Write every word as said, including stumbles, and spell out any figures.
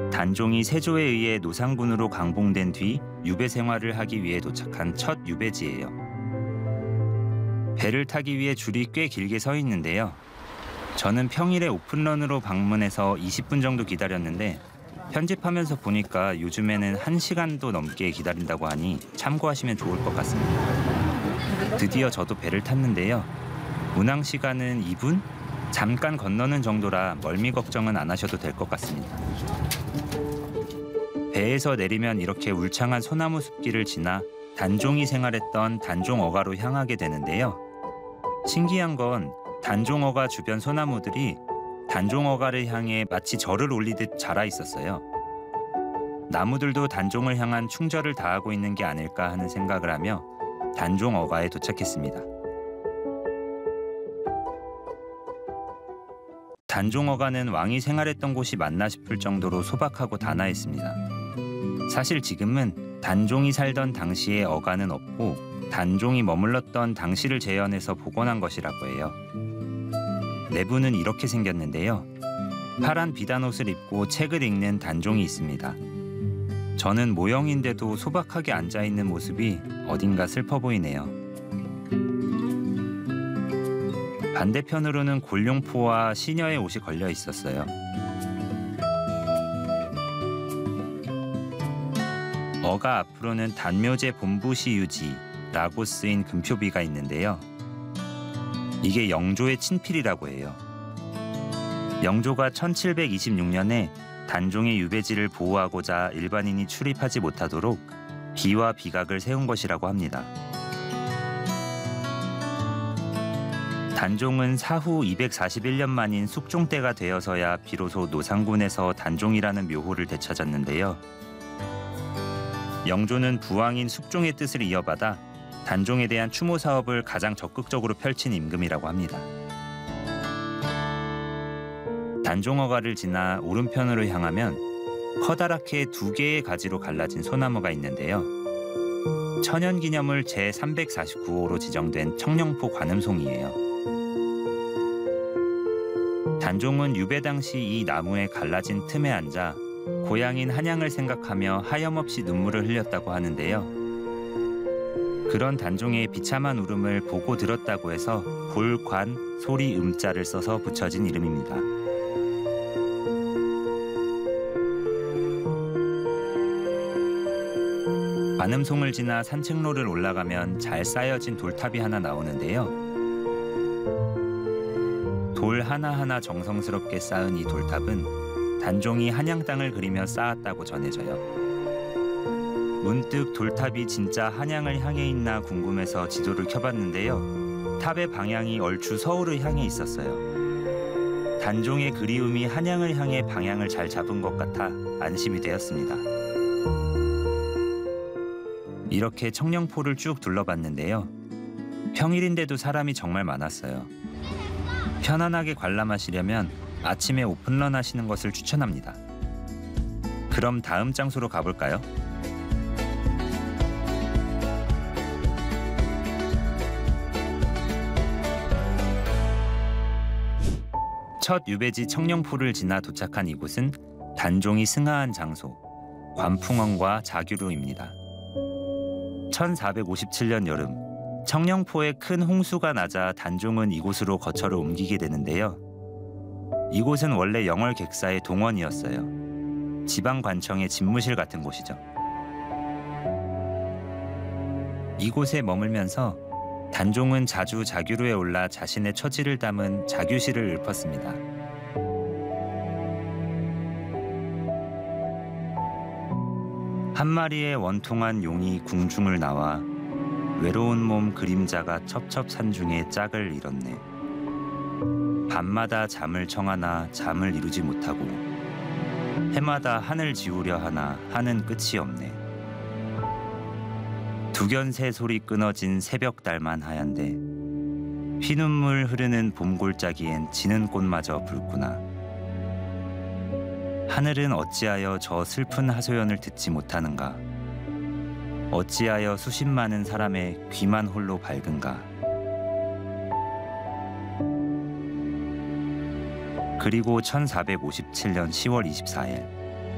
단종이 세조에 의해 노상군으로 강봉된 뒤 유배 생활을 하기 위해 도착한 첫 유배지예요. 배를 타기 위해 줄이 꽤 길게 서 있는데요. 저는 평일에 오픈런으로 방문해서 이십 분 정도 기다렸는데 편집하면서 보니까 요즘에는 한 시간도 넘게 기다린다고 하니 참고하시면 좋을 것 같습니다. 드디어 저도 배를 탔는데요. 운항 시간은 이 분? 잠깐 건너는 정도라 멀미 걱정은 안 하셔도 될 것 같습니다. 배에서 내리면 이렇게 울창한 소나무 숲길을 지나 단종이 생활했던 단종어가로 향하게 되는데요. 신기한 건 단종어가 주변 소나무들이 단종어가를 향해 마치 절을 올리듯 자라 있었어요. 나무들도 단종을 향한 충절을 다하고 있는 게 아닐까 하는 생각을 하며 단종어가에 도착했습니다. 단종어가는 왕이 생활했던 곳이 맞나 싶을 정도로 소박하고 단아했습니다. 사실 지금은 단종이 살던 당시의 어가는 없고 단종이 머물렀던 당시를 재현해서 복원한 것이라고 해요. 내부는 이렇게 생겼는데요. 파란 비단 옷을 입고 책을 읽는 단종이 있습니다. 저는 모형인데도 소박하게 앉아있는 모습이 어딘가 슬퍼 보이네요. 반대편으로는 골룡포와 시녀의 옷이 걸려 있었어요. 어가 앞으로는 단묘제 본부시 유지라고 쓰인 금표비가 있는데요. 이게 영조의 친필이라고 해요. 영조가 천칠백이십육 년에 단종의 유배지를 보호하고자 일반인이 출입하지 못하도록 비와 비각을 세운 것이라고 합니다. 단종은 사후 이백사십일 년 만인 숙종 때가 되어서야 비로소 노상군에서 단종이라는 묘호를 되찾았는데요. 영조는 부왕인 숙종의 뜻을 이어받아 단종에 대한 추모 사업을 가장 적극적으로 펼친 임금이라고 합니다. 단종어가를 지나 오른편으로 향하면 커다랗게 두 개의 가지로 갈라진 소나무가 있는데요. 천연기념물 제삼백사십구 호로 지정된 청령포 관음송이에요. 단종은 유배 당시 이 나무에 갈라진 틈에 앉아 고향인 한양을 생각하며 하염없이 눈물을 흘렸다고 하는데요. 그런 단종의 비참한 울음을 보고 들었다고 해서 볼, 관, 소리, 음자를 써서 붙여진 이름입니다. 관음송을 지나 산책로를 올라가면 잘 쌓여진 돌탑이 하나 나오는데요. 돌 하나하나 정성스럽게 쌓은 이 돌탑은 단종이 한양 땅을 그리며 쌓았다고 전해져요. 문득 돌탑이 진짜 한양을 향해 있나 궁금해서 지도를 켜봤는데요. 탑의 방향이 얼추 서울을 향해 있었어요. 단종의 그리움이 한양을 향해 방향을 잘 잡은 것 같아 안심이 되었습니다. 이렇게 청령포를 쭉 둘러봤는데요. 평일인데도 사람이 정말 많았어요. 편안하게 관람하시려면 아침에 오픈런 하시는 것을 추천합니다. 그럼 다음 장소로 가볼까요? 첫 유배지 청령포를 지나 도착한 이곳은 단종이 승하한 장소, 관풍원과 자규로입니다. 천사백오십칠 년 여름, 청령포에 큰 홍수가 나자 단종은 이곳으로 거처를 옮기게 되는데요. 이곳은 원래 영월객사의 동원이었어요. 지방관청의 집무실 같은 곳이죠. 이곳에 머물면서 단종은 자주 자규로에 올라 자신의 처지를 담은 자규시를 읊었습니다. 한 마리의 원통한 용이 궁중을 나와 외로운 몸 그림자가 첩첩산중에 짝을 이뤘네. 밤마다 잠을 청하나 잠을 이루지 못하고 해마다 하늘 지우려 하나 하는 끝이 없네. 두견새 소리 끊어진 새벽달만 하얀데 피눈물 흐르는 봄골짜기엔 지는 꽃마저 붉구나. 하늘은 어찌하여 저 슬픈 하소연을 듣지 못하는가. 어찌하여 수십 많은 사람의 귀만 홀로 밝은가. 그리고 천사백오십칠 년 시월 이십사 일